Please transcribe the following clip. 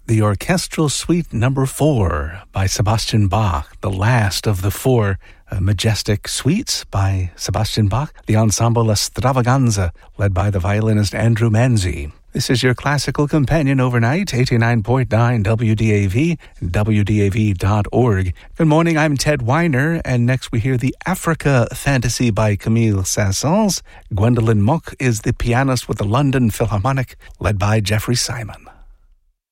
the Orchestral Suite Number 4 by Sebastian Bach, the last of the four majestic suites by Sebastian Bach, the Ensemble Stravaganza, led by the violinist Andrew Manzi. This is your classical companion overnight, 89.9 WDAV, WDAV.org. Good morning, I'm Ted Weiner, and next we hear the Africa Fantasy by Camille Saint-Saëns. Gwendolyn Mock is the pianist with the London Philharmonic, led by Jeffrey Simon.